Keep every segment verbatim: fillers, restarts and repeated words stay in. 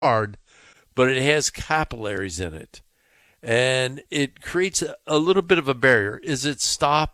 hard, but it has capillaries in it. And it creates a, a little bit of a barrier. Is it stop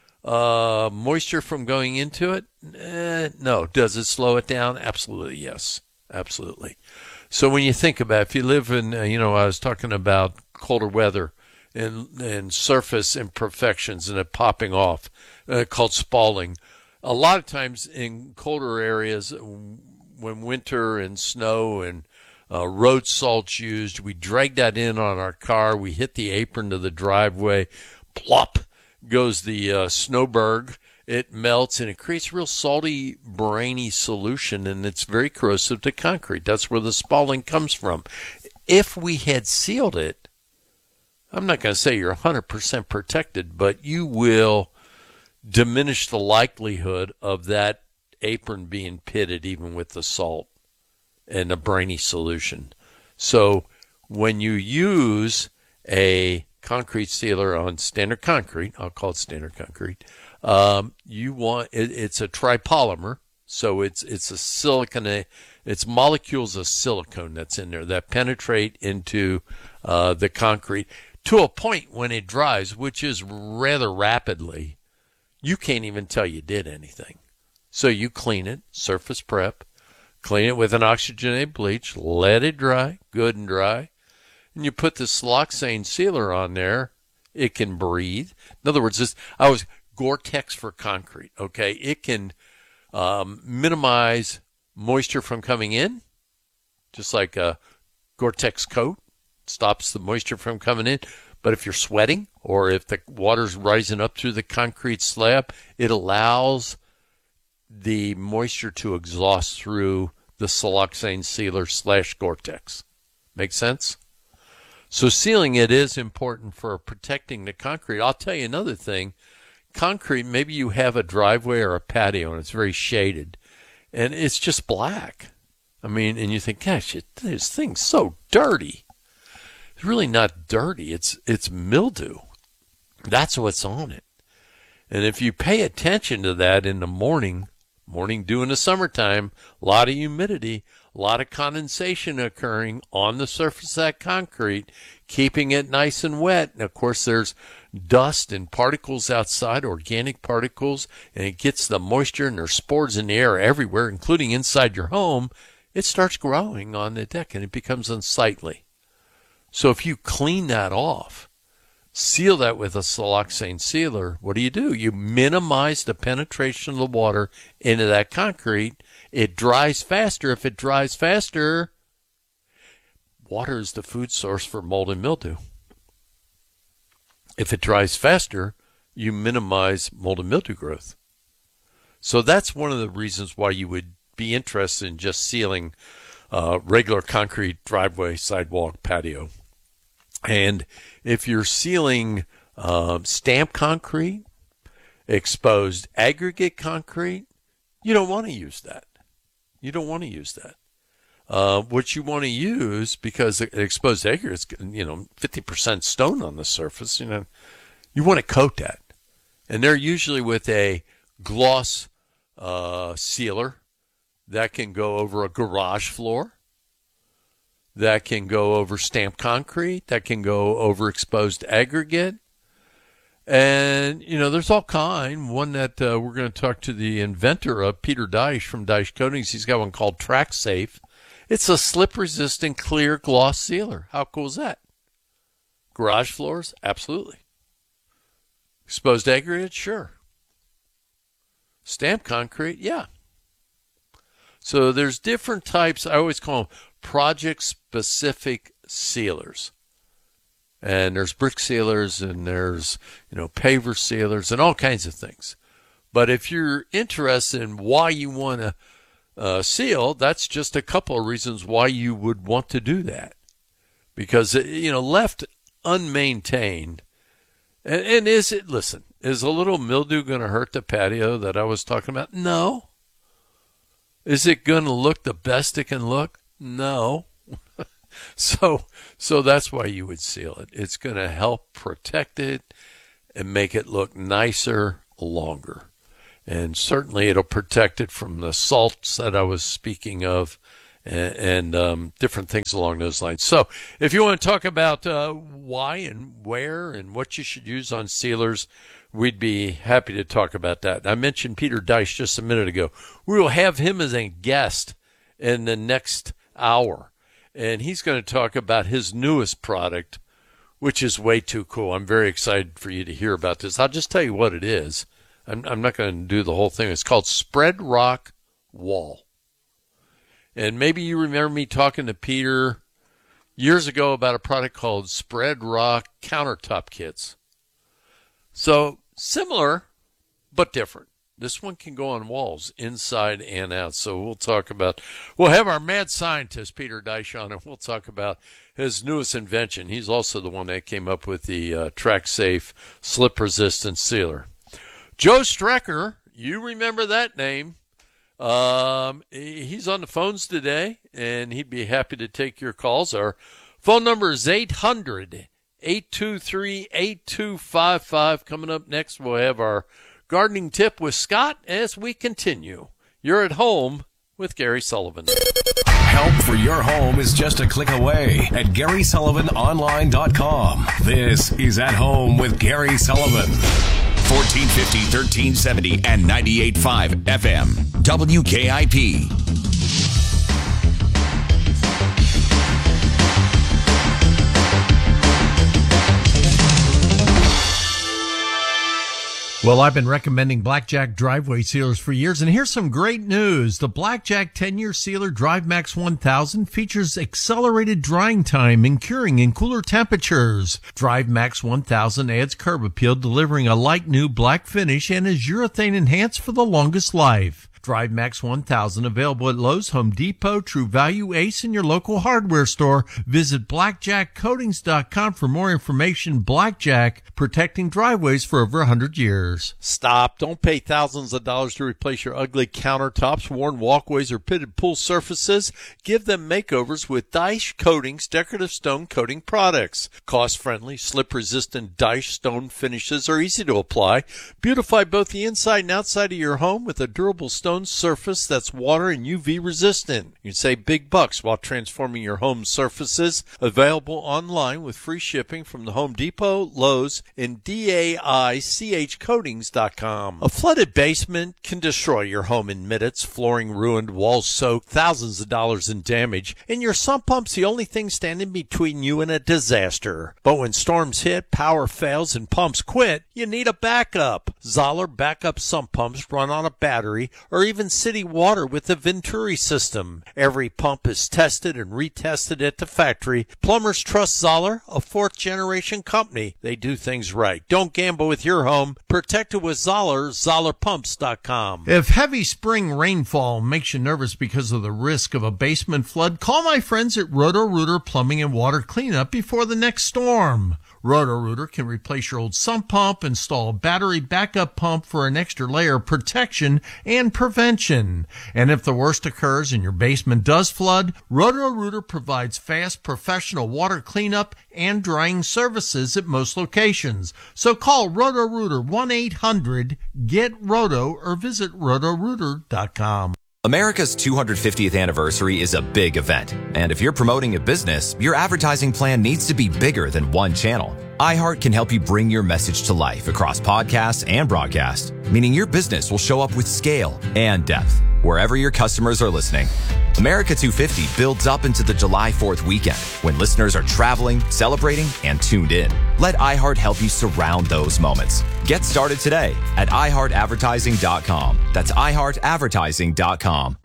uh, moisture from going into it? Eh, no. Does it slow it down? Absolutely, yes. Absolutely. So when you think about it, if you live in, uh, you know, I was talking about colder weather and, and surface imperfections and it popping off, uh, called spalling. A lot of times in colder areas, when winter and snow and uh, road salt's used, we drag that in on our car. We hit the apron to the driveway. Plop goes the uh, snowberg. It melts and it creates real salty, briny solution, and it's very corrosive to concrete. That's where the spalling comes from. If we had sealed it, I'm not going to say you're one hundred percent protected, but you will diminish the likelihood of that apron being pitted even with the salt and a briny solution. So when you use a concrete sealer on standard concrete, I'll call it standard concrete, um, you want it, it's a tripolymer, so it's it's a silicone, it's molecules of silicone that's in there that penetrate into uh, the concrete to a point when it dries, which is rather rapidly. You can't even tell you did anything. So you clean it, surface prep, clean it with an oxygenated bleach, let it dry, good and dry, and you put the siloxane sealer on there. It can breathe. In other words, this I was Gore-Tex for concrete. Okay, it can um, minimize moisture from coming in, just like a Gore-Tex coat stops the moisture from coming in. But if you're sweating or if the water's rising up through the concrete slab, it allows the moisture to exhaust through the siloxane sealer slash Gore-Tex. Make sense? So sealing it is important for protecting the concrete. I'll tell you another thing. Concrete, maybe you have a driveway or a patio and it's very shaded and it's just black. I mean, and you think, gosh, it, this thing's so dirty. It's really not dirty. It's it's mildew. That's what's on it. And if you pay attention to that in the morning, morning dew in the summertime, a lot of humidity, a lot of condensation occurring on the surface of that concrete, keeping it nice and wet. And of course, there's dust and particles outside, organic particles, and it gets the moisture and there's spores in the air everywhere, including inside your home. It starts growing on the deck and it becomes unsightly. So if you clean that off, seal that with a siloxane sealer, what do you do? You minimize the penetration of the water into that concrete. It dries faster. If it dries faster, water is the food source for mold and mildew. If it dries faster, you minimize mold and mildew growth. So that's one of the reasons why you would be interested in just sealing uh, regular concrete driveway, sidewalk, patio. And if you're sealing uh, stamped concrete, exposed aggregate concrete, you don't want to use that. You don't want to use that. Uh, what you want to use, because exposed aggregate is, you know, fifty percent stone on the surface, you know, you want to coat that. And they're usually with a gloss uh, sealer that can go over a garage floor, that can go over stamped concrete, that can go over exposed aggregate. And, you know, there's all kind. One that uh, we're going to talk to the inventor of, Peter Deich from Deich Coatings. He's got one called Track Safe. It's a slip-resistant clear gloss sealer. How cool is that? Garage floors? Absolutely. Exposed aggregate? Sure. Stamped concrete? Yeah. So there's different types. I always call them project-specific sealers. And there's brick sealers and there's, you know, paver sealers and all kinds of things. But if you're interested in why you want to uh, seal, that's just a couple of reasons why you would want to do that. Because, you know, left unmaintained, and, and is it, listen, is a little mildew going to hurt the patio that I was talking about? No. Is it going to look the best it can look? No. So, so that's why you would seal it. It's going to help protect it and make it look nicer longer. And certainly it'll protect it from the salts that I was speaking of and, and um, different things along those lines. So if you want to talk about uh, why and where and what you should use on sealers, we'd be happy to talk about that. I mentioned Peter Deich just a minute ago. We will have him as a guest in the next hour, and he's going to talk about his newest product, which is way too cool. I'm very excited for you to hear about this. I'll just tell you what it is. I'm, I'm not going to do the whole thing. It's called Spread Rock Wall. And maybe you remember me talking to Peter years ago about a product called Spread Rock Countertop Kits. So similar, but different. This one can go on walls inside and out. So we'll talk about, we'll have our mad scientist, Peter Deich, on, and we'll talk about his newest invention. He's also the one that came up with the uh, TrackSafe slip-resistant sealer. Joe Strecker, you remember that name. Um, he's on the phones today, and he'd be happy to take your calls. Our phone number is eight hundred, eight two three, eight two five five. Coming up next, we'll have our gardening tip with Scott as we continue. You're at home with Gary Sullivan. Help for your home is just a click away at Gary Sullivan Online dot com. This is At Home with Gary Sullivan. fourteen fifty, thirteen seventy, and ninety-eight point five F M. W K I P. Well, I've been recommending Blackjack driveway sealers for years, and here's some great news. The Blackjack ten-year sealer DriveMax one thousand features accelerated drying time and curing in cooler temperatures. DriveMax one thousand adds curb appeal, delivering a light new black finish, and is urethane enhanced for the longest life. DriveMax one thousand available at Lowe's, Home Depot, True Value, Ace, and your local hardware store. Visit blackjack coatings dot com for more information. Blackjack, protecting driveways for over one hundred years. Stop. Don't pay thousands of dollars to replace your ugly countertops, worn walkways, or pitted pool surfaces. Give them makeovers with Deich Coatings decorative stone coating products. Cost-friendly, slip-resistant Deich stone finishes are easy to apply. Beautify both the inside and outside of your home with a durable stone surface that's water and U V resistant. You can save big bucks while transforming your home surfaces. Available online with free shipping from the Home Depot, Lowe's, and daich coatings dot com. A flooded basement can destroy your home in minutes. Flooring ruined, walls soaked, thousands of dollars in damage, and your sump pump's the only thing standing between you and a disaster. But when storms hit, power fails, and pumps quit, you need a backup. Zoller backup sump pumps run on a battery or even city water with the Venturi system. Every pump is tested and retested at the factory. Plumbers trust Zoller, a fourth-generation company. They do things right. Don't gamble with your home. Protect it with Zoller, zoller pumps dot com. If heavy spring rainfall makes you nervous because of the risk of a basement flood, call my friends at Roto-Rooter Plumbing and Water Cleanup before the next storm. Roto-Rooter can replace your old sump pump, install a battery backup pump for an extra layer of protection and prevention. And if the worst occurs and your basement does flood, Roto-Rooter provides fast professional water cleanup and drying services at most locations. So call Roto-Rooter one eight hundred get roto or visit roto rooter dot com. America's two hundred fiftieth anniversary is a big event, and if you're promoting a business, your advertising plan needs to be bigger than one channel. iHeart can help you bring your message to life across podcasts and broadcast, meaning your business will show up with scale and depth wherever your customers are listening. America two fifty builds up into the July fourth weekend when listeners are traveling, celebrating, and tuned in. Let iHeart help you surround those moments. Get started today at i heart advertising dot com. That's i heart advertising dot com.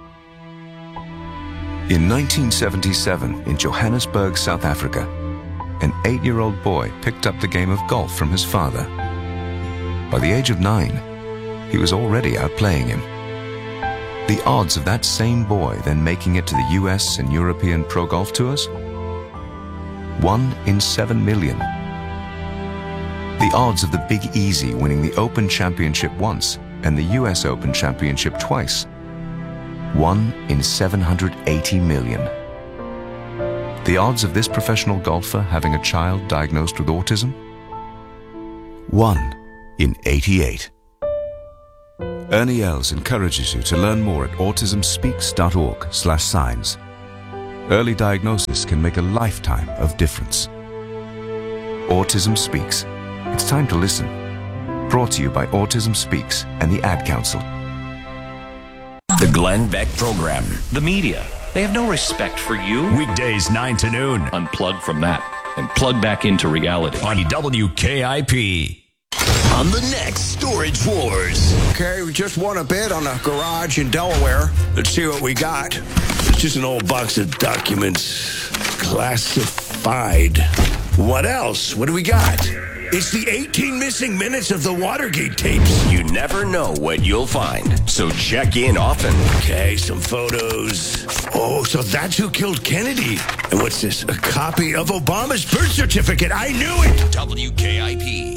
In nineteen seventy-seven, in Johannesburg, South Africa, an eight-year-old boy picked up the game of golf from his father. By the age of nine, he was already outplaying him. The odds of that same boy then making it to the U S and European Pro Golf Tours? One in seven million. The odds of the Big Easy winning the Open Championship once and the U S Open Championship twice? One in seven hundred eighty million. The odds of this professional golfer having a child diagnosed with autism? One in eighty-eight. Ernie Els encourages you to learn more at autismspeaks.org slash signs. Early diagnosis can make a lifetime of difference. Autism Speaks. It's time to listen. Brought to you by Autism Speaks and the Ad Council. The Glenn Beck Program. The media, they have no respect for you. Weekdays nine to noon. Unplug from that and plug back into reality. On W K I P. On the next Storage Wars. Okay, we just won a bid on a garage in Delaware. Let's see what we got. It's just an old box of documents. Classified. What else? What do we got? It's the eighteen missing minutes of the Watergate tapes. You never know what you'll find, so check in often. Okay, some photos. Oh, so that's who killed Kennedy. And what's this? A copy of Obama's birth certificate. I knew it. W K I P.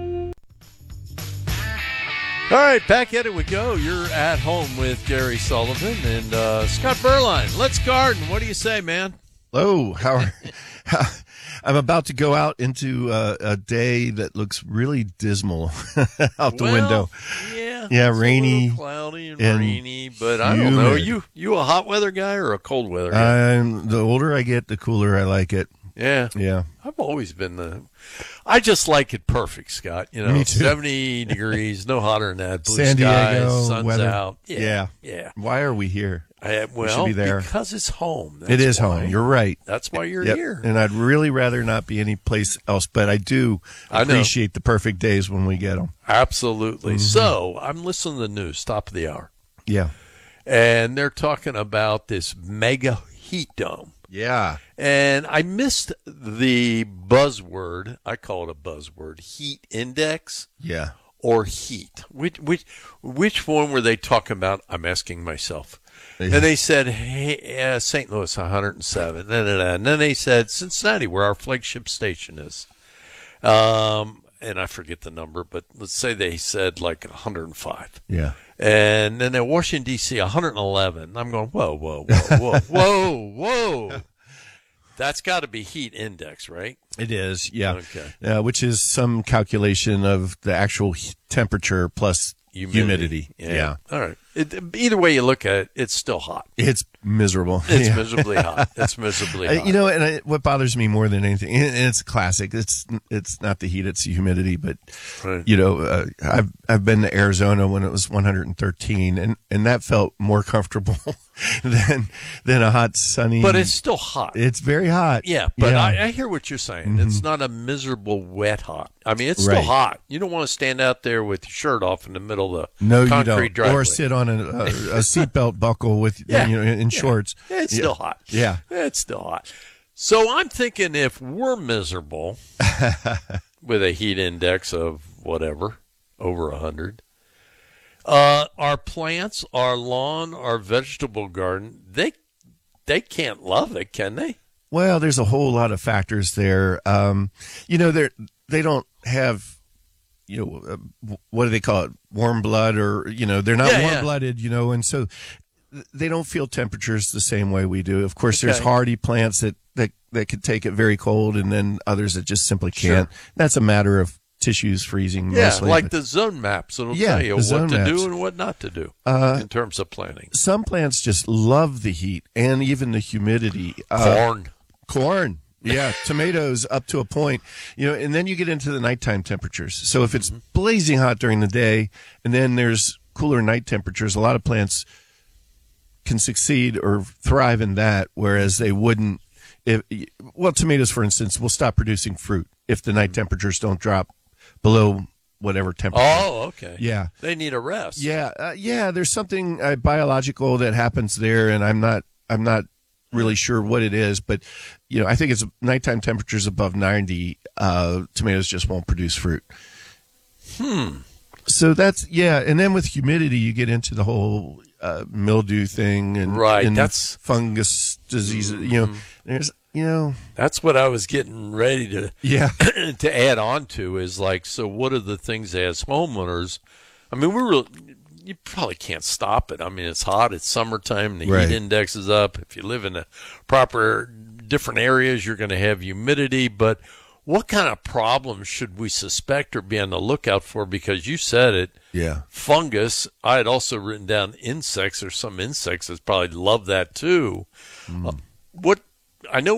All right, back at it we go. You're at home with Gary Sullivan and uh, Scott Berline. Let's garden. What do you say, man? Hello. How are, how, I'm about to go out into uh, a day that looks really dismal out the well, window. Yeah, yeah, it's rainy, a little cloudy and, and rainy. But I don't know. Are humid. you you a hot weather guy or a cold weather guy? I'm, the older I get, the cooler I like it. Yeah, Yeah. I've always been the. I just like it perfect, Scott. You know, Me too. seventy degrees, no hotter than that. Blue San Diego, skies, sun's weather. out. Yeah, Yeah. yeah. Why are we here? I, well, be there. because it's home. That's it is why. home. You're right. That's why you're Yep. here. And I'd really rather not be any place else, but I do I know. appreciate the perfect days when we get them. Absolutely. Mm-hmm. So I'm listening to the news, top of the hour, Yeah. and they're talking about this mega heat dome. Yeah. And I missed the buzzword. I call it a buzzword: heat index Yeah. or heat. Which which which one were they talking about? I'm asking myself. Yeah. And they said, hey, uh, Saint Louis, one hundred seven. Da, da, da. And then they said Cincinnati, where our flagship station is. Um, and I forget the number, but let's say they said like one hundred five. Yeah. And then at Washington, D C, one hundred eleven. I'm going, whoa, whoa, whoa, whoa, whoa, whoa. That's got to be heat index, right? It is, yeah. Okay. Uh, which is some calculation of the actual he- temperature plus humidity. Yeah. All right. It, either way you look at it, it's still hot. It's miserable. It's Yeah. miserably hot. It's miserably Uh, hot. You know, and I, what bothers me more than anything, and it's a classic. It's it's not the heat, it's the humidity. But Right. you know, uh, I've I've been to Arizona when it was one hundred thirteen, and, and that felt more comfortable than than a hot sunny. But it's still hot. it's very hot. Yeah, but Yeah. I, I hear what you're saying. It's not a miserable wet hot. I mean, it's still Right. hot. You don't want to stand out there with your shirt off in the middle of the no, you concrete don't. driveway. Or sit on a, a, a seatbelt buckle with Yeah. you know in shorts. Yeah, it's Yeah. still hot. Yeah. It's still hot. So I'm thinking if we're miserable with a heat index of whatever, over one hundred, uh, our plants, our lawn, our vegetable garden, they they can't love it, can they? Well, there's a whole lot of factors there. Um, you know, they they don't have, you know, uh, what do they call it? Warm blood, or you know, they're not Yeah, yeah. warm blooded. You know, and so th- they don't feel temperatures the same way we do. Of course, there's Okay. hardy plants that that that could take it very cold, and then others that just simply can't. Sure. That's a matter of tissues freezing. Yeah, mostly, like but the zone maps. It'll Yeah, tell you the what zone to maps. do and what not to do Uh, in terms of planting. some plants just love the heat and even the humidity. Uh, Corn. Corn. Yeah, tomatoes up to a point, you know, and then you get into the nighttime temperatures. So if it's blazing hot during the day and then there's cooler night temperatures, a lot of plants can succeed or thrive in that, whereas they wouldn't if, well, tomatoes, for instance, will stop producing fruit if the night temperatures don't drop below whatever temperature. Oh, okay. Yeah. They need a rest. Yeah, uh, yeah. There's something uh, biological that happens there, and I'm not, I'm not really sure what it is, but you know, I think it's nighttime temperatures above ninety. Uh, tomatoes just won't produce fruit. Hmm. So that's yeah, and then with humidity, you get into the whole uh, mildew thing, and Right, and that's- fungus diseases. You know, there's you know, That's what I was getting ready to yeah, to add on to is like, so what are the things as homeowners? I mean, we're real, you probably can't stop it. I mean, it's hot, it's summertime, the Right. heat index is up. If you live in a proper different areas, you're going to have humidity. But what kind of problems should we suspect or be on the lookout for? Because you said it, Yeah. fungus. I had also written down insects. There's some insects that probably love that too. Mm. Uh, what I know